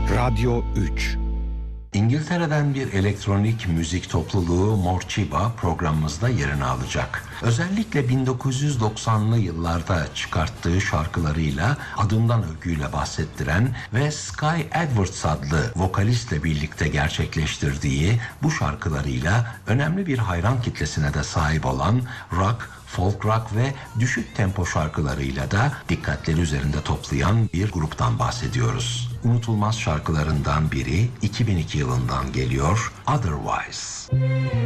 Radyo 3. İngiltere'den bir elektronik müzik topluluğu Morcheeba programımızda yerini alacak. Özellikle 1990'lı yıllarda çıkarttığı şarkılarıyla adından övgüyle bahsettiren ve Sky Edwards adlı vokalistle birlikte gerçekleştirdiği bu şarkılarıyla önemli bir hayran kitlesine de sahip olan rock, folk rock ve düşük tempo şarkılarıyla da dikkatleri üzerinde toplayan bir gruptan bahsediyoruz. Unutulmaz şarkılarından biri 2002 yılından geliyor, Otherwise.